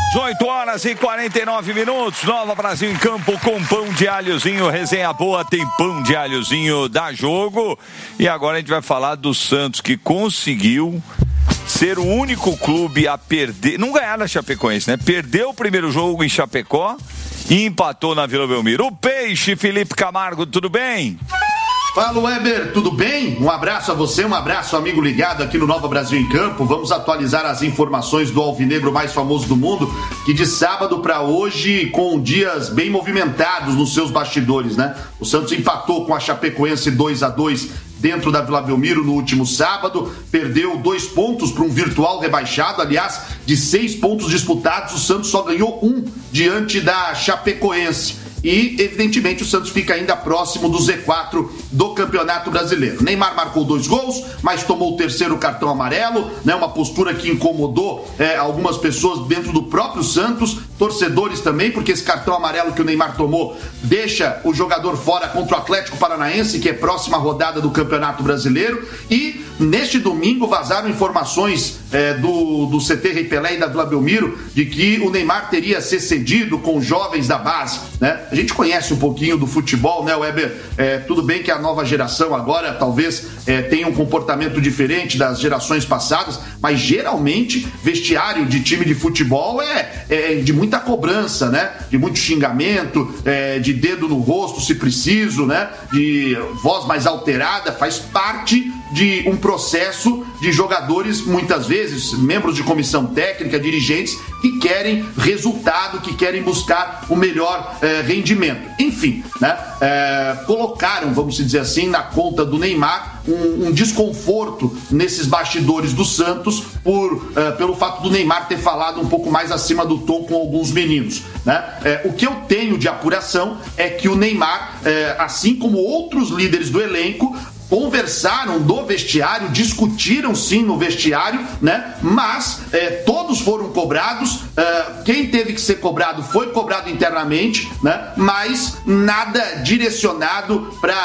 18h49, Nova Brasil em campo com pão de alhozinho, resenha boa, tem pão de alhozinho, dá jogo. E agora a gente vai falar do Santos, que conseguiu ser o único clube a perder, não ganhar na Chapecoense, né? Perdeu o primeiro jogo em Chapecó e empatou na Vila Belmiro. O Peixe, Felipe Camargo, tudo bem? Fala, Weber, tudo bem? Um abraço a você, um abraço, amigo ligado aqui no Nova Brasil em Campo. Vamos atualizar as informações do alvinegro mais famoso do mundo, que de sábado para hoje, com dias bem movimentados nos seus bastidores, né? O Santos empatou com a Chapecoense 2-2 dentro da Vila Belmiro no último sábado, perdeu 2 pontos para um virtual rebaixado. Aliás, de 6 pontos disputados, o Santos só ganhou 1 diante da Chapecoense. E, evidentemente, o Santos fica ainda próximo do Z4 do Campeonato Brasileiro. Neymar marcou 2 gols, mas tomou o 3º cartão amarelo, né? Uma postura que incomodou algumas pessoas dentro do próprio Santos, torcedores também, porque esse cartão amarelo que o Neymar tomou deixa o jogador fora contra o Atlético Paranaense, que é próxima rodada do Campeonato Brasileiro. E neste domingo vazaram informações do CT Rei Pelé e da Vila Belmiro de que o Neymar teria se cedido com jovens da base, né? A gente conhece um pouquinho do futebol, né, Weber? Tudo bem que a nova geração agora talvez tenha um comportamento diferente das gerações passadas, mas geralmente vestiário de time de futebol é de muita cobrança, né? De muito xingamento, de dedo no rosto se preciso, né? De voz mais alterada, faz parte de um processo de jogadores, muitas vezes, membros de comissão técnica, dirigentes, que querem resultado, que querem buscar o melhor rendimento. Enfim, né? Colocaram, vamos dizer assim, na conta do Neymar um desconforto nesses bastidores do Santos pelo fato do Neymar ter falado um pouco mais acima do tom com alguns meninos, né? O que eu tenho de apuração é que o Neymar, assim como outros líderes do elenco, conversaram no vestiário, discutiram sim no vestiário, né? Mas todos foram cobrados, quem teve que ser cobrado foi cobrado internamente, né? Mas nada direcionado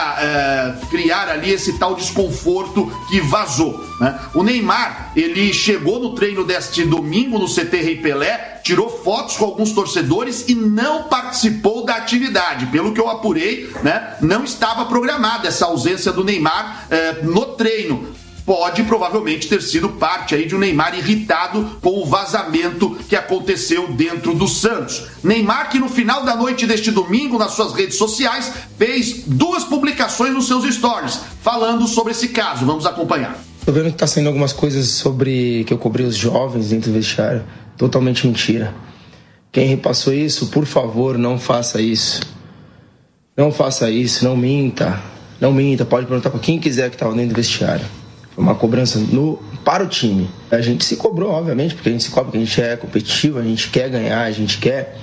para criar ali esse tal desconforto que vazou, né? O Neymar, ele chegou no treino deste domingo no CT Rei Pelé, tirou fotos com alguns torcedores e não participou da atividade. Pelo que eu apurei, né, não estava programada essa ausência do Neymar no treino. Pode provavelmente ter sido parte aí de um Neymar irritado com o vazamento que aconteceu dentro do Santos. Neymar, que no final da noite deste domingo, nas suas redes sociais, fez 2 publicações nos seus stories, falando sobre esse caso. Vamos acompanhar. Tô vendo que tá saindo algumas coisas sobre que eu cobri os jovens dentro do vestiário. Totalmente mentira. Quem repassou isso, por favor, não faça isso. Não faça isso, não minta. Não minta, pode perguntar para quem quiser que estava dentro do vestiário. Foi uma cobrança para o time. A gente se cobrou, obviamente, porque a gente se cobra, porque a gente é competitivo, a gente quer ganhar, a gente quer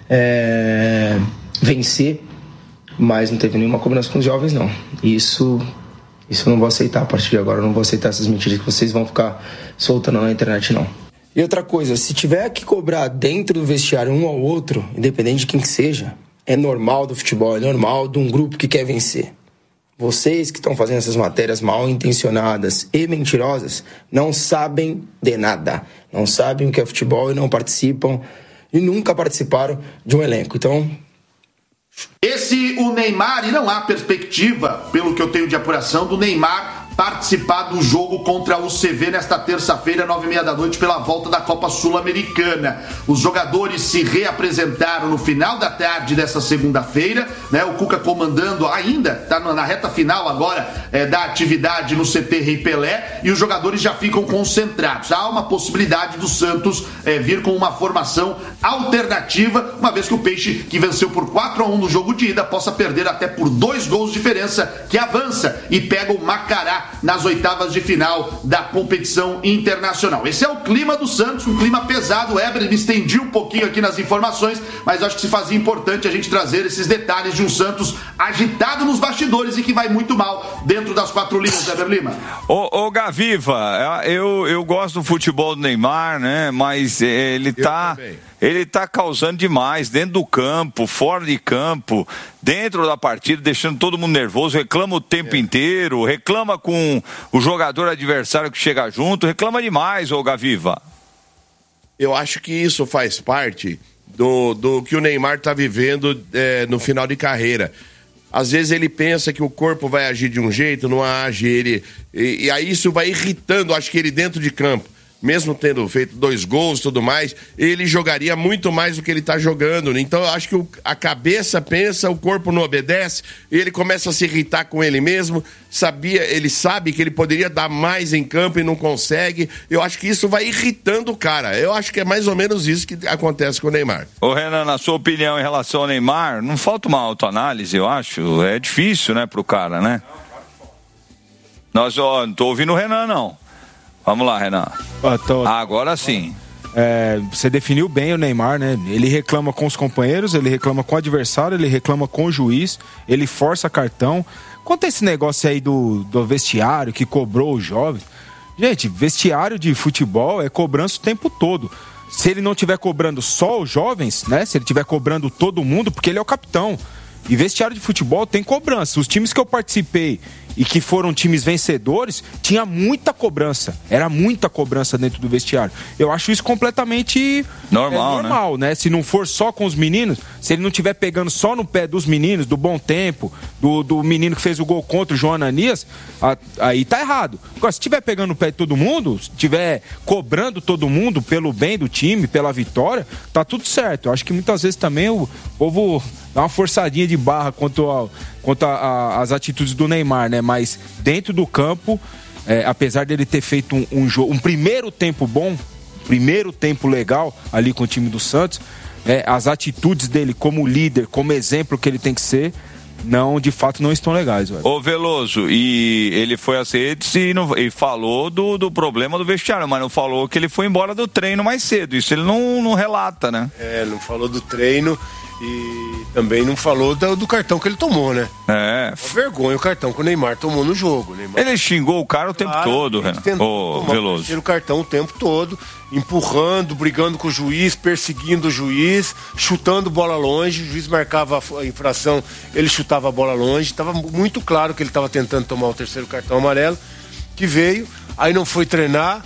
vencer, mas não teve nenhuma cobrança com os jovens, não. Isso eu não vou aceitar a partir de agora, eu não vou aceitar essas mentiras que vocês vão ficar soltando na internet, não. E outra coisa, se tiver que cobrar dentro do vestiário um ao outro, independente de quem que seja, é normal do futebol, é normal de um grupo que quer vencer. Vocês que estão fazendo essas matérias mal intencionadas e mentirosas não sabem de nada. Não sabem o que é futebol e não participam e nunca participaram de um elenco. Então, o Neymar, e não há perspectiva, pelo que eu tenho de apuração, do Neymar participar do jogo contra o CV nesta terça-feira, 9h30 pela volta da Copa Sul-Americana. Os jogadores se reapresentaram no final da tarde dessa segunda-feira, né? O Cuca comandando ainda, está na reta final agora da atividade no CT Rei Pelé, e os jogadores já ficam concentrados. Há uma possibilidade do Santos vir com uma formação alternativa, uma vez que o Peixe, que venceu por 4-1 no jogo de ida, possa perder até por 2 gols de diferença, que avança e pega o Macará nas oitavas de final da competição internacional. Esse é o clima do Santos, um clima pesado. O Weber me estendi um pouquinho aqui nas informações, mas acho que se fazia importante a gente trazer esses detalhes de um Santos agitado nos bastidores e que vai muito mal dentro das 4 linhas, Weber Lima. Ô Gaviva, eu gosto do futebol do Neymar, né? Mas ele tá causando demais dentro do campo, fora de campo, dentro da partida, deixando todo mundo nervoso, reclama o tempo inteiro, reclama com o jogador adversário que chega junto, reclama demais, ô Gaviva. eu acho que isso faz parte do que o Neymar está vivendo no final de carreira. Às vezes ele pensa que o corpo vai agir de um jeito, não age, e aí isso vai irritando, acho que ele dentro de campo. Mesmo tendo feito 2 gols e tudo mais, ele jogaria muito mais do que ele está jogando. Então, eu acho que a cabeça pensa, o corpo não obedece, e ele começa a se irritar com ele mesmo. Ele sabe que ele poderia dar mais em campo e não consegue. Eu acho que isso vai irritando o cara. Eu acho que é mais ou menos isso que acontece com o Neymar. Ô Renan, na sua opinião em relação ao Neymar, não falta uma autoanálise, eu acho? É difícil, né, pro cara, né? Não tô ouvindo o Renan, não. Vamos lá, Renan. Agora sim. Você definiu bem o Neymar, né? Ele reclama com os companheiros, ele reclama com o adversário, ele reclama com o juiz, ele força cartão. Quanto a esse negócio aí do vestiário que cobrou os jovens, gente, vestiário de futebol é cobrança o tempo todo. Se ele não estiver cobrando só os jovens, né? Se ele estiver cobrando todo mundo, porque ele é o capitão. E vestiário de futebol tem cobrança. Os times que eu participei e que foram times vencedores, tinha muita cobrança. Era muita cobrança dentro do vestiário. Eu acho isso completamente normal, né? Se não for só com os meninos, se ele não estiver pegando só no pé dos meninos, do Bom Tempo, do menino que fez o gol contra o João Ananias, aí tá errado. Agora, se estiver pegando no pé de todo mundo, se estiver cobrando todo mundo pelo bem do time, pela vitória, tá tudo certo. Eu acho que muitas vezes também o povo dá uma forçadinha de barra quanto às atitudes do Neymar, né? Mas dentro do campo, apesar dele ter feito um primeiro tempo bom, primeiro tempo legal ali com o time do Santos, as atitudes dele como líder, como exemplo que ele tem que ser, de fato não estão legais. Velho. Ô Veloso, e ele foi às redes e falou do problema do vestiário, mas não falou que ele foi embora do treino mais cedo. Isso ele não relata, né? Não falou do treino. E também não falou do cartão que ele tomou, né? Uma vergonha o cartão que o Neymar tomou no jogo. Ele xingou o cara o tempo todo, Renan. Veloso. O terceiro cartão o tempo todo, empurrando, brigando com o juiz, perseguindo o juiz, chutando bola longe. O juiz marcava a infração, ele chutava a bola longe. Estava muito claro que ele estava tentando tomar o terceiro cartão amarelo, que veio, aí não foi treinar.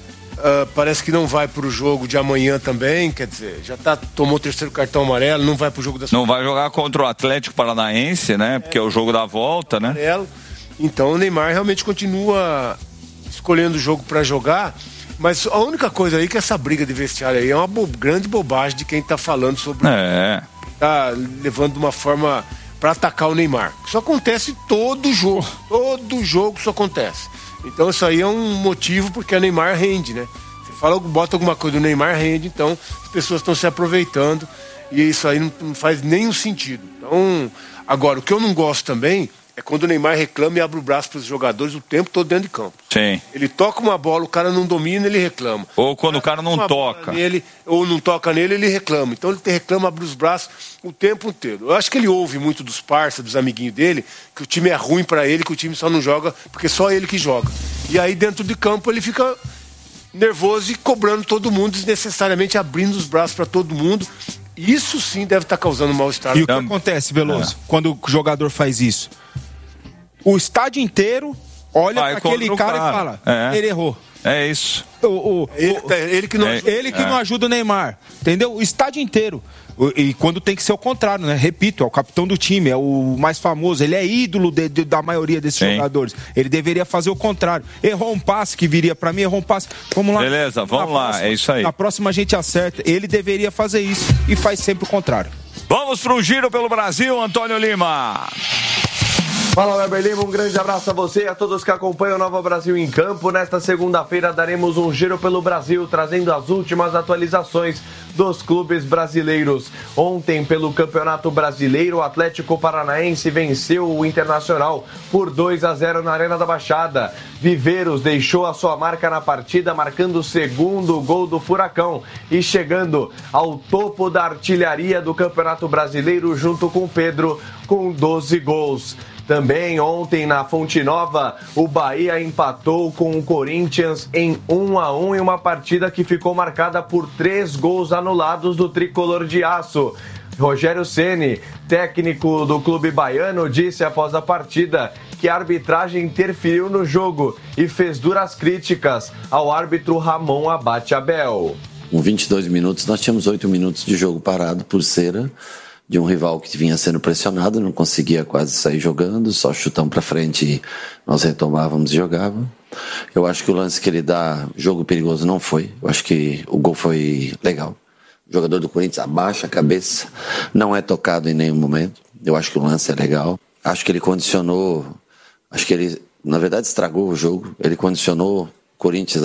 Parece que não vai pro jogo de amanhã também, quer dizer, tomou o terceiro cartão amarelo, não vai pro jogo da Não vai jogar contra o Atlético Paranaense, né? Porque é o jogo da volta, né? Amarelo. Então o Neymar realmente continua escolhendo o jogo para jogar, mas a única coisa aí que essa briga de vestiário aí é uma grande bobagem de quem tá falando sobre... Tá levando de uma forma para atacar o Neymar. Isso acontece todo jogo isso acontece. Então isso aí é um motivo porque o Neymar rende, né? Você bota alguma coisa do Neymar rende, então as pessoas estão se aproveitando e isso aí não faz nenhum sentido. Então, agora, o que eu não gosto também é quando o Neymar reclama e abre o braço para os jogadores o tempo todo dentro de campo. Sim. Ele toca uma bola, o cara não domina, ele reclama. Ou quando o cara não toca. Ou não toca nele, ele reclama. Então ele reclama, abre os braços o tempo inteiro. Eu acho que ele ouve muito dos parceiros, dos amiguinhos dele, que o time é ruim para ele, que o time só não joga porque só ele que joga. E aí dentro de campo ele fica nervoso e cobrando todo mundo, desnecessariamente abrindo os braços para todo mundo. Isso sim deve estar causando mal-estar. E o que acontece, Veloso, quando o jogador faz isso? O estádio inteiro olha para aquele cara e fala, ele errou. É isso. Ele que não ajuda o Neymar, entendeu? O estádio inteiro. E quando tem que ser o contrário, né? Repito, é o capitão do time, é o mais famoso, ele é ídolo da maioria desses jogadores. Ele deveria fazer o contrário. Errou um passe que viria pra mim, errou um passe. Vamos lá. Beleza, vamos lá, é isso aí. Na próxima a gente acerta. Ele deveria fazer isso e faz sempre o contrário. Vamos pro Giro pelo Brasil, Antônio Lima. Fala, Weber Lima, um grande abraço a você e a todos que acompanham o Nova Brasil em Campo. Nesta segunda-feira daremos um giro pelo Brasil, trazendo as últimas atualizações dos clubes brasileiros. Ontem, pelo Campeonato Brasileiro, o Atlético Paranaense venceu o Internacional por 2-0 na Arena da Baixada. Viveiros deixou a sua marca na partida, marcando o segundo gol do Furacão e chegando ao topo da artilharia do Campeonato Brasileiro junto com Pedro, com 12 gols. Também ontem na Fonte Nova, o Bahia empatou com o Corinthians em 1-1 em uma partida que ficou marcada por 3 gols anulados do tricolor de aço. Rogério Ceni, técnico do clube baiano, disse após a partida que a arbitragem interferiu no jogo e fez duras críticas ao árbitro Ramon Abate Abel. Com 22 minutos, nós tínhamos 8 minutos de jogo parado por cera de um rival que vinha sendo pressionado, não conseguia quase sair jogando, só chutão pra frente e nós retomávamos e jogávamos. Eu acho que o lance que ele dá, jogo perigoso, não foi. Eu acho que o gol foi legal. O jogador do Corinthians abaixa a cabeça, não é tocado em nenhum momento. Eu acho que o lance é legal. Acho que ele condicionou, acho que ele, na verdade, estragou o jogo. Ele condicionou o Corinthians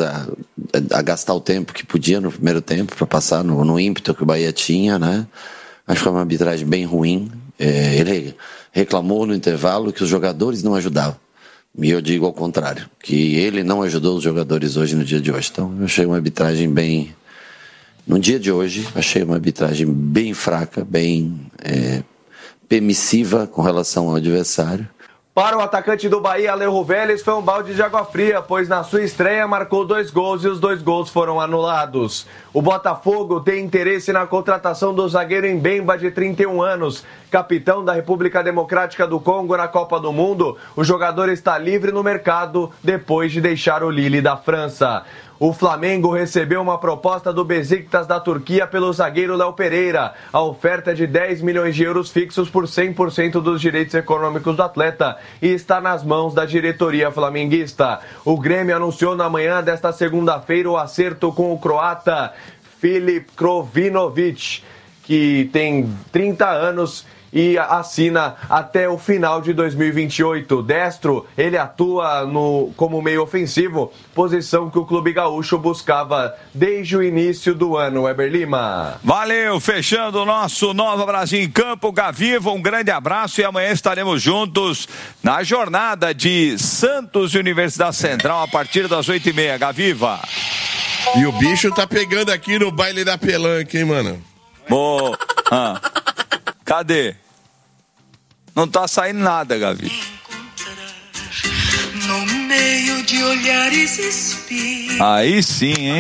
a gastar o tempo que podia no primeiro tempo para passar no ímpeto que o Bahia tinha, né? Acho que foi uma arbitragem bem ruim. Ele reclamou no intervalo que os jogadores não ajudavam. E eu digo ao contrário, que ele não ajudou os jogadores hoje no dia de hoje. Então eu achei uma arbitragem bem... No dia de hoje, achei uma arbitragem bem fraca, bem permissiva com relação ao adversário. Para o atacante do Bahia, Alejo Vélez, foi um balde de água fria, pois na sua estreia marcou 2 gols e os 2 gols foram anulados. O Botafogo tem interesse na contratação do zagueiro Mbemba, de 31 anos, capitão da República Democrática do Congo na Copa do Mundo. O jogador está livre no mercado depois de deixar o Lille da França. O Flamengo recebeu uma proposta do Besiktas da Turquia pelo zagueiro Léo Pereira. A oferta é de 10 milhões de euros fixos por 100% dos direitos econômicos do atleta e está nas mãos da diretoria flamenguista. O Grêmio anunciou na manhã desta segunda-feira o acerto com o croata Filip Krovinovic, que tem 30 anos e assina até o final de 2028. Destro, ele atua como meio ofensivo, posição que o Clube Gaúcho buscava desde o início do ano. Weber Lima. Valeu, fechando o nosso Nova Brasil em Campo. Gaviva, um grande abraço e amanhã estaremos juntos na jornada de Santos e Universidade Central a partir das 8h30. Gaviva. E o bicho tá pegando aqui no baile da pelanca, hein, mano? Cadê? Não tá saindo nada, Gavi. No meio de olhares espíritos. Aí sim, hein?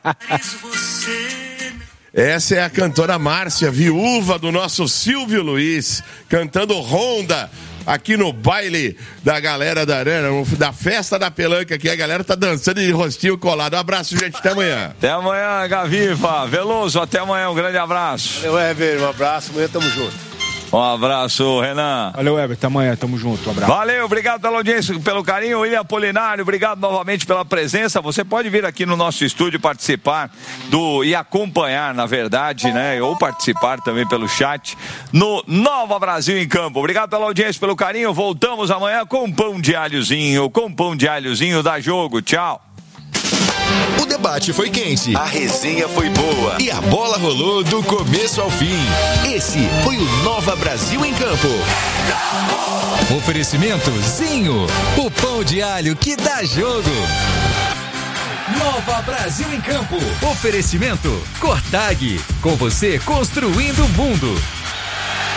Essa é a cantora Márcia, viúva do nosso Silvio Luiz, cantando Ronda aqui no baile da galera da Arena, da festa da pelanca, que a galera tá dançando de rostinho colado. Um abraço, gente, até amanhã. Até amanhã, Gaviva. Veloso, até amanhã, um grande abraço. Valeu, Weber, um abraço, amanhã tamo junto. Um abraço, Renan. Valeu, Weber, até amanhã, tamo junto, um abraço. Valeu, obrigado pela audiência, pelo carinho. William Apolinário, obrigado novamente pela presença. Você pode vir aqui no nosso estúdio participar e acompanhar, na verdade, né? Ou participar também pelo chat no Nova Brasil em Campo. Obrigado pela audiência, pelo carinho. Voltamos amanhã com pão de alhozinho, da Jogo. Tchau. O debate foi quente, a resenha foi boa e a bola rolou do começo ao fim. Esse foi o Nova Brasil em Campo. Oferecimento Zinho, o pão de alho que dá jogo. Nova Brasil em Campo. Oferecimento Cortag, com você construindo o mundo.